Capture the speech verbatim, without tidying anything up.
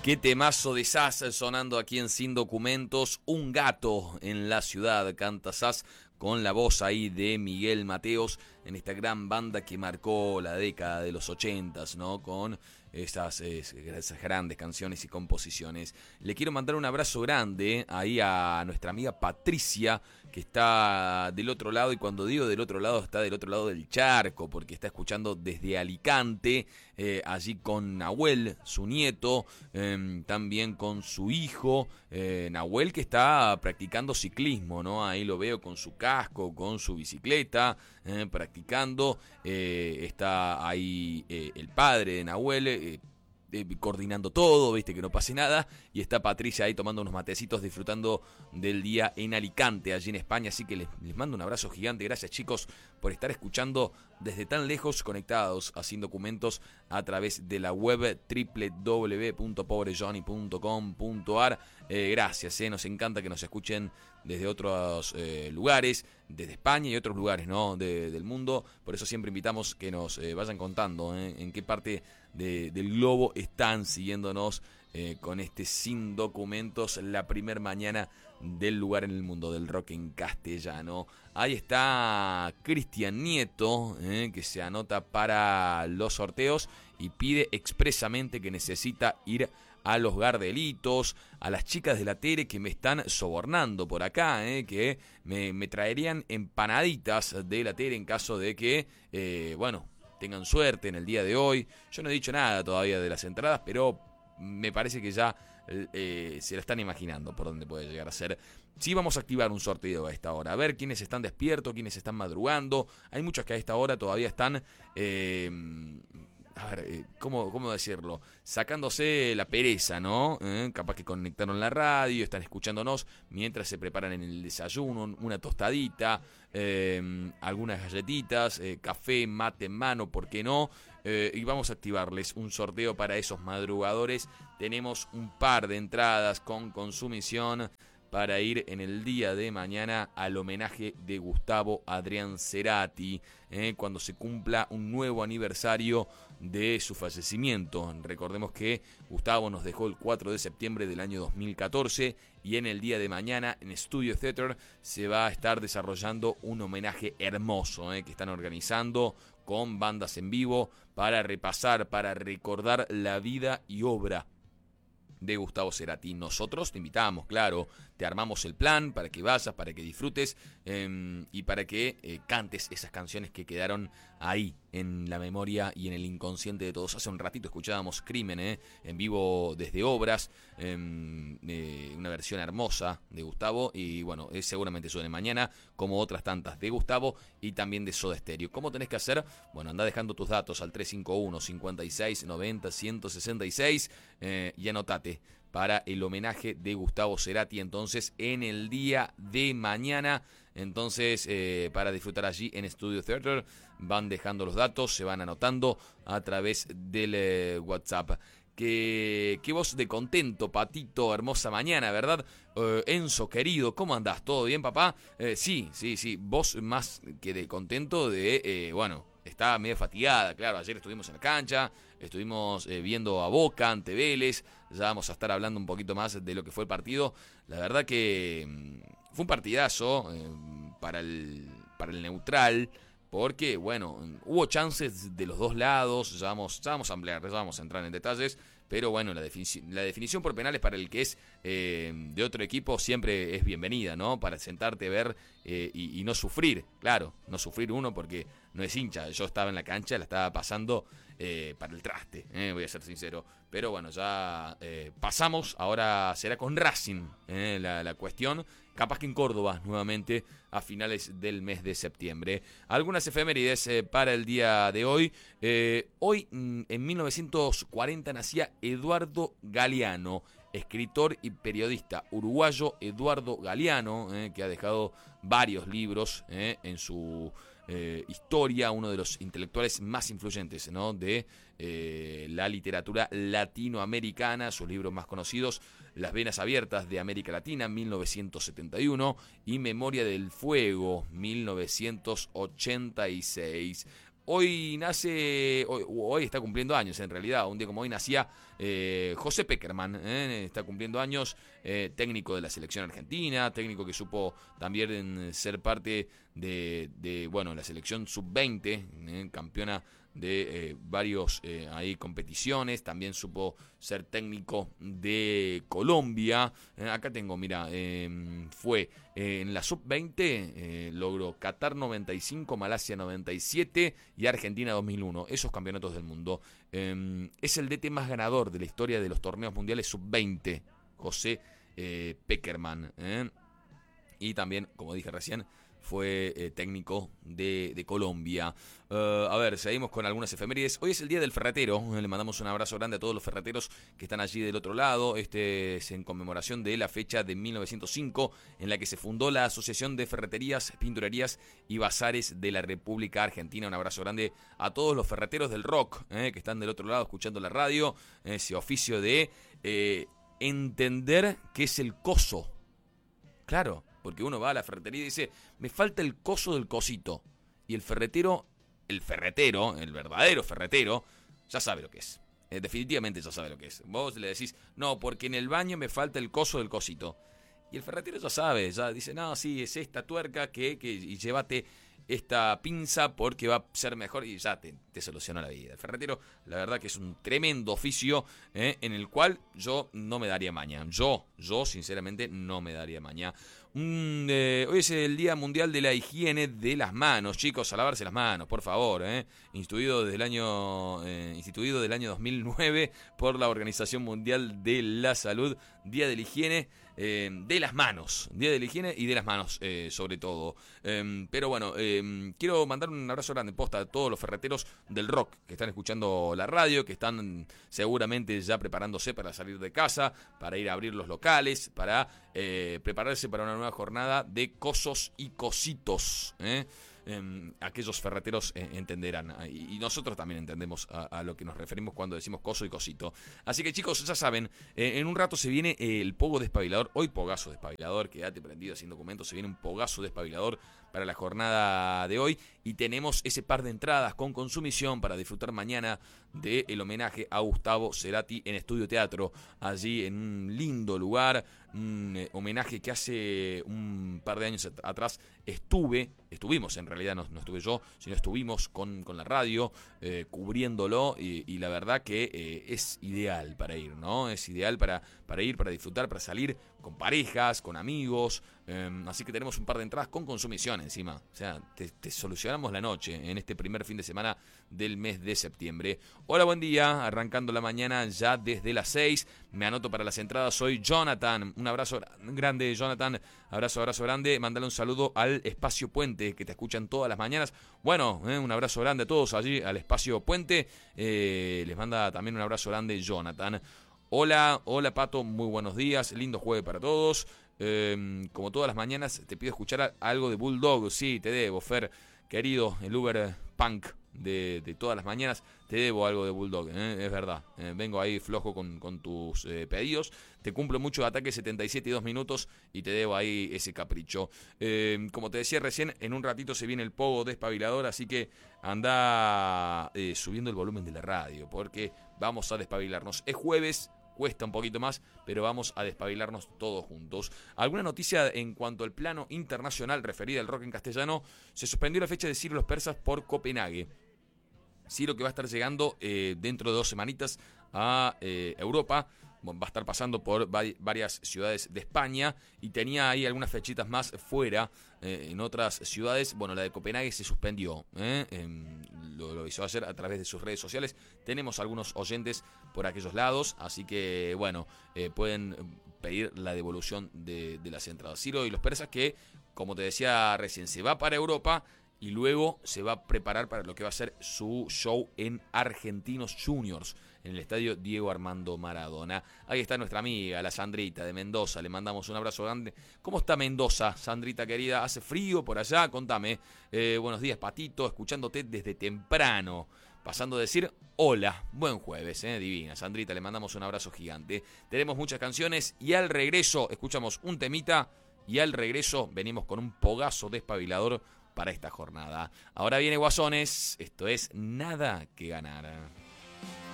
Qué temazo de Sass sonando aquí en Sin Documentos. Un gato en la ciudad, canta Sass con la voz ahí de Miguel Mateos en esta gran banda que marcó la década de los ochentas, ¿no? Con esas, esas grandes canciones y composiciones. Le quiero mandar un abrazo grande ahí a nuestra amiga Patricia, que está del otro lado, y cuando digo del otro lado, está del otro lado del charco, porque está escuchando desde Alicante, eh, allí con Nahuel, su nieto, eh, también con su hijo, eh, Nahuel, que está practicando ciclismo, ¿no? Ahí lo veo con su casco, con su bicicleta, eh, practicando, eh, está ahí eh, el padre de Nahuel, eh, Eh, coordinando todo, viste, que no pase nada, y está Patricia ahí tomando unos matecitos, disfrutando del día en Alicante, allí en España, así que les, les mando un abrazo gigante. Gracias, chicos, por estar escuchando desde tan lejos, conectados a Sin Documentos a través de la web doble u doble u doble u punto pobre johnny punto com punto a r. Eh, gracias, eh, nos encanta que nos escuchen desde otros eh, lugares, desde España y otros lugares, ¿no? de, del mundo. Por eso siempre invitamos que nos eh, vayan contando eh, en qué parte de, del globo están siguiéndonos eh, con este Sin Documentos, la primer mañana del lugar en el mundo del rock en castellano. Ahí está Cristian Nieto, eh, que se anota para los sorteos y pide expresamente que necesita ir a los Gardelitos, a las chicas de la Tere que me están sobornando por acá, eh, que me, me traerían empanaditas de la Tere en caso de que, eh, bueno, tengan suerte en el día de hoy. Yo no he dicho nada todavía de las entradas, pero me parece que ya eh, se la están imaginando por dónde puede llegar a ser. Sí, vamos a activar un sorteo a esta hora, a ver quiénes están despiertos, quiénes están madrugando. Hay muchos que a esta hora todavía están... Eh, A ver, ¿cómo, ¿cómo decirlo? Sacándose la pereza, ¿no? ¿Eh? Capaz que conectaron la radio, están escuchándonos mientras se preparan en el desayuno, una tostadita, eh, algunas galletitas, eh, café, mate en mano, ¿por qué no? Eh, y vamos a activarles un sorteo para esos madrugadores. Tenemos un par de entradas con consumición para ir en el día de mañana al homenaje de Gustavo Adrián Cerati, eh, cuando se cumpla un nuevo aniversario de su fallecimiento. Recordemos que Gustavo nos dejó el cuatro de septiembre del año dos mil catorce, y en el día de mañana en Studio Theater se va a estar desarrollando un homenaje hermoso, eh, que están organizando con bandas en vivo para repasar, para recordar la vida y obra de Gustavo Cerati. Nosotros te invitamos, claro, te armamos el plan para que vayas, para que disfrutes eh, y para que eh, cantes esas canciones que quedaron ahí en la memoria y en el inconsciente de todos. Hace un ratito escuchábamos Crimen eh, en vivo desde Obras, eh, eh, una versión hermosa de Gustavo, y bueno, eh, seguramente suene mañana, como otras tantas de Gustavo y también de Soda Stereo. ¿Cómo tenés que hacer? Bueno, andá dejando tus datos al tres cinco uno, cincuenta y seis, noventa, ciento sesenta y seis eh, y anotate para el homenaje de Gustavo Cerati, entonces, en el día de mañana. Entonces, eh, para disfrutar allí en Studio Theater, van dejando los datos, se van anotando a través del eh, WhatsApp. Qué, qué voz de contento, Patito, hermosa mañana, ¿verdad? Eh, Enzo, querido, ¿cómo andás? ¿Todo bien, papá? Eh, sí, sí, sí, voz más que de contento de, eh, bueno, está medio fatigada, claro, ayer estuvimos en la cancha, estuvimos eh, viendo a Boca ante Vélez, ya vamos a estar hablando un poquito más de lo que fue el partido. La verdad que mmm, fue un partidazo eh, para, el, para el neutral, porque, bueno, hubo chances de los dos lados, ya vamos, ya vamos a ampliar, ya vamos a entrar en detalles, pero bueno, la, defini- la definición por penales para el que es eh, de otro equipo siempre es bienvenida, ¿no? Para sentarte, ver eh, y, y no sufrir, claro, no sufrir uno porque no es hincha. Yo estaba en la cancha, la estaba pasando eh, para el traste, eh, voy a ser sincero. Pero bueno, ya eh, pasamos, ahora será con Racing eh, la, la cuestión. Capaz que en Córdoba nuevamente a finales del mes de septiembre. Algunas efemérides eh, para el día de hoy. Eh, hoy, mm, en mil novecientos cuarenta, nacía Eduardo Galeano, escritor y periodista uruguayo. Eduardo Galeano, eh, que ha dejado varios libros eh, en su eh, historia, uno de los intelectuales más influyentes, ¿no? de eh, la literatura latinoamericana. Sus libros más conocidos: Las venas abiertas de América Latina, mil novecientos setenta y uno, y Memoria del Fuego, mil novecientos ochenta y seis. Hoy nace, hoy, hoy está cumpliendo años en realidad, un día como hoy nacía Eh, José Peckerman, eh, está cumpliendo años, eh, técnico de la selección argentina, técnico que supo también ser parte de, de bueno, la selección sub veinte, eh, campeona de eh, varios eh, ahí competiciones, también supo ser técnico de Colombia. Eh, acá tengo, mira, eh, fue eh, en la sub veinte, eh, logró Qatar noventa y cinco, Malasia noventa y siete y Argentina dos mil uno, esos campeonatos del mundo. Eh, es el D T más ganador de la historia de los torneos mundiales sub veinte, José eh, Peckerman. Eh. Y también, como dije recién, fue eh, técnico de, de Colombia. Uh, a ver, seguimos con algunas efemérides. Hoy es el Día del Ferretero. Le mandamos un abrazo grande a todos los ferreteros que están allí del otro lado. Este es en conmemoración de la fecha de mil novecientos cinco en la que se fundó la Asociación de Ferreterías, Pinturerías y Bazares de la República Argentina. Un abrazo grande a todos los ferreteros del rock eh, que están del otro lado escuchando la radio. Ese oficio de eh, entender qué es el coso. Claro, porque uno va a la ferretería y dice, me falta el coso del cosito. Y el ferretero, el ferretero, el verdadero ferretero, ya sabe lo que es. Eh, definitivamente ya sabe lo que es. Vos le decís, no, porque en el baño me falta el coso del cosito. Y el ferretero ya sabe, ya dice, no, sí, es esta tuerca que, que y llévate esta pinza porque va a ser mejor y ya te, te soluciona la vida. El ferretero, la verdad que es un tremendo oficio eh, en el cual yo no me daría maña. Yo, yo sinceramente no me daría maña. Mm, eh, hoy es el Día Mundial de la Higiene de las Manos, chicos, a lavarse las manos, por favor, eh. Instituido desde el año, eh, instituido del año dos mil nueve por la Organización Mundial de la Salud, Día de la Higiene eh, de las Manos, Día de la Higiene y de las Manos, eh, sobre todo. Eh, pero bueno, eh, quiero mandar un abrazo grande posta a todos los ferreteros del rock que están escuchando la radio, que están seguramente ya preparándose para salir de casa, para ir a abrir los locales, para eh, prepararse para una nueva jornada de cosos y cositos, ¿eh? Eh, aquellos ferreteros eh, entenderán y, y nosotros también entendemos a, a lo que nos referimos cuando decimos coso y cosito. Así que chicos, ya saben, eh, en un rato se viene eh, el pogo despabilador. Hoy pogazo despabilador, quédate prendido sin documentos. Se viene un pogazo despabilador para la jornada de hoy y tenemos ese par de entradas con consumición para disfrutar mañana del homenaje a Gustavo Cerati en Estudio Teatro, allí en un lindo lugar, un eh, homenaje que hace un par de años at- atrás estuve, estuvimos en realidad, no, no estuve yo, sino estuvimos con, con la radio eh, cubriéndolo y, y la verdad que eh, es ideal para ir, ¿no? Es ideal para, para ir, para disfrutar, para salir con parejas, con amigos, eh, así que tenemos un par de entradas con consumición encima, o sea, te, te solucionamos la noche en este primer fin de semana del mes de septiembre. Hola, buen día, arrancando la mañana ya desde las seis, me anoto para las entradas, soy Jonathan, un abrazo grande Jonathan, abrazo, abrazo grande, mandale un saludo al Espacio Puente que te escuchan todas las mañanas, bueno, eh, un abrazo grande a todos allí al Espacio Puente, eh, les manda también un abrazo grande Jonathan. Hola, hola Pato, muy buenos días, lindo jueves para todos. Eh, como todas las mañanas te pido escuchar algo de Bulldog, sí, te debo, Fer, querido, el Uber Punk de, de todas las mañanas, te debo algo de Bulldog, eh, es verdad. Eh, vengo ahí flojo con, con tus eh, pedidos, te cumplo mucho de ataque setenta y siete y dos minutos y te debo ahí ese capricho. Eh, como te decía recién, en un ratito se viene el pogo despabilador, así que anda eh, subiendo el volumen de la radio, porque vamos a despabilarnos. Es jueves, cuesta un poquito más, pero vamos a despabilarnos todos juntos. ¿Alguna noticia en cuanto al plano internacional referida al rock en castellano? Se suspendió la fecha de Ciro los Persas por Copenhague. Ciro que va a estar llegando eh, dentro de dos semanitas a eh, Europa. Va a estar pasando por varias ciudades de España y tenía ahí algunas fechitas más fuera eh, en otras ciudades. Bueno, la de Copenhague se suspendió, ¿eh? Eh, lo, lo hizo ayer a través de sus redes sociales. Tenemos algunos oyentes por aquellos lados, así que bueno, eh, pueden pedir la devolución de, de las entradas. Ciro y los Persas que, como te decía recién, se va para Europa y luego se va a preparar para lo que va a ser su show en Argentinos Juniors, en el estadio Diego Armando Maradona. Ahí está nuestra amiga, la Sandrita de Mendoza. Le mandamos un abrazo grande. ¿Cómo está Mendoza, Sandrita querida? ¿Hace frío por allá? Contame. Eh, buenos días, Patito. Escuchándote desde temprano. Pasando a decir hola. Buen jueves, eh, divina. Sandrita, le mandamos un abrazo gigante. Tenemos muchas canciones y al regreso escuchamos un temita y al regreso venimos con un pogazo despabilador para esta jornada. Ahora viene Guasones. Esto es Nada que Ganar.